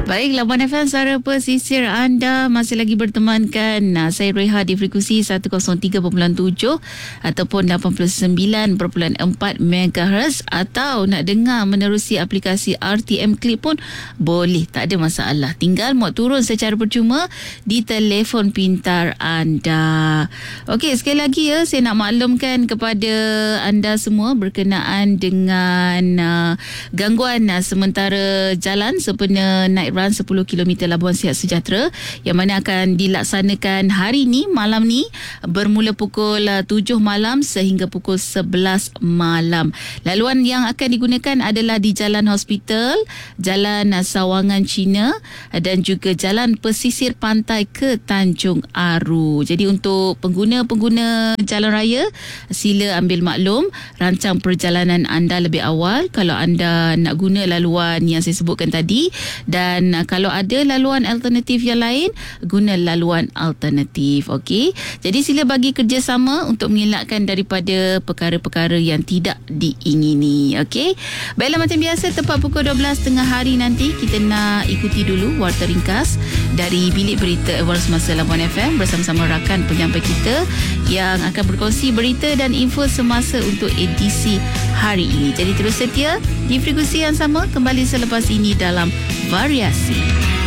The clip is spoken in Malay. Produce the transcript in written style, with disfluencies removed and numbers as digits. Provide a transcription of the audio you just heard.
Baik, Labuan FM, suara pesisir anda masih lagi bertemankan. Saya Reha di frekuensi 103.7 ataupun 89.4 MHz, atau nak dengar menerusi aplikasi RTM Clip pun boleh, tak ada masalah. Tinggal muat turun secara percuma di telefon pintar anda. Okey, sekali lagi saya nak maklumkan kepada anda semua berkenaan dengan gangguan sementara jalan sempena Night Run 10 km Labuan Sihat Sejahtera yang mana akan dilaksanakan hari ni, malam ni, bermula pukul 7 malam sehingga pukul 11 malam. Laluan yang akan digunakan adalah di Jalan Hospital, Jalan Sawangan Cina dan juga Jalan Pesisir Pantai ke Tanjung Aru. Jadi untuk pengguna-pengguna jalan raya, sila ambil maklum, rancang perjalanan anda lebih awal kalau anda nak guna laluan yang saya sebutkan tadi, dan kalau ada laluan alternatif yang lain, guna laluan alternatif. Okey, jadi sila bagi kerjasama untuk mengelakkan daripada perkara-perkara yang tidak diingini. Okey, baiklah, macam biasa tepat pukul 12 tengah hari nanti kita nak ikuti dulu warta ringkas dari Bilik Berita Awal Semasa Labuan FM bersama-sama rakan penyampai kita yang akan berkongsi berita dan info semasa untuk edisi hari ini. Jadi terus setia di frekuensi yang sama, kembali selepas ini dalam Variasi.